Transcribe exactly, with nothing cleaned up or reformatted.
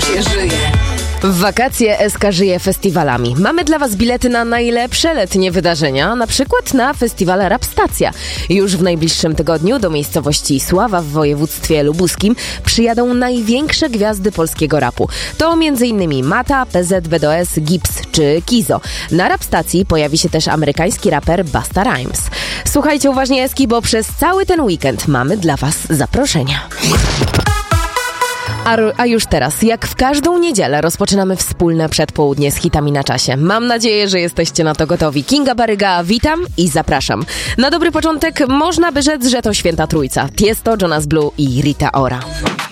się żyje. W wakacje S K żyje festiwalami. Mamy dla Was bilety na najlepsze letnie wydarzenia, na przykład na festiwal Rapstacja. Już w najbliższym tygodniu do miejscowości Sława w województwie lubuskim przyjadą największe gwiazdy polskiego rapu. To między innymi Mata, P Z, B D O S, Gips czy Kizo. Na Rapstacji pojawi się też amerykański raper Busta Rhymes. Słuchajcie uważnie Eski, bo przez cały ten weekend mamy dla Was zaproszenia. A, a już teraz, jak w każdą niedzielę, rozpoczynamy wspólne przedpołudnie z hitami na czasie. Mam nadzieję, że jesteście na to gotowi. Kinga Baryga, witam i zapraszam. Na dobry początek można by rzec, że to Święta Trójca. Tiesto, Jonas Blue i Rita Ora.